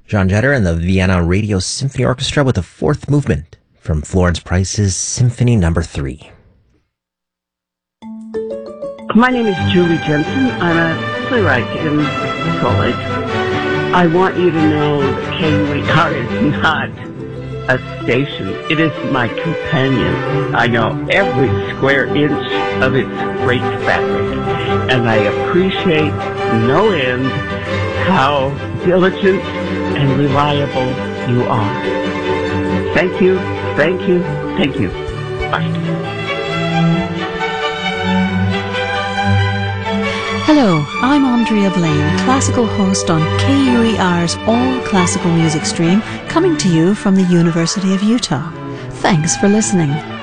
John Jetter and the Vienna Radio Symphony Orchestra with the fourth movement from Florence Price's Symphony No. 3. My name is Julie Jensen. I'm a playwright in college. I want you to know that KUER is not a station. It is my companion. I know every square inch of its great fabric, and I appreciate no end how diligent and reliable you are. Thank you, thank you, thank you. Bye. Hello, I'm Andrea Blaine, classical host on KUER's All Classical Music Stream, coming to you from the University of Utah. Thanks for listening.